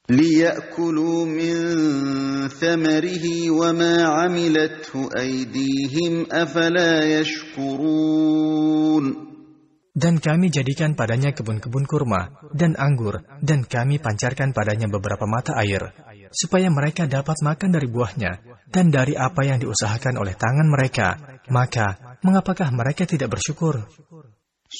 لِيَأْكُلُوا مِنْ ثَمَرِهِ وَمَا عَمِلَتْهُ أَيْدِيهِمْ أَفَلَا يَشْكُرُونَ. Dan kami jadikan padanya kebun-kebun kurma dan anggur, dan kami pancarkan padanya beberapa mata air, supaya mereka dapat makan dari buahnya, dan dari apa yang diusahakan oleh tangan mereka. Maka, mengapakah mereka tidak bersyukur?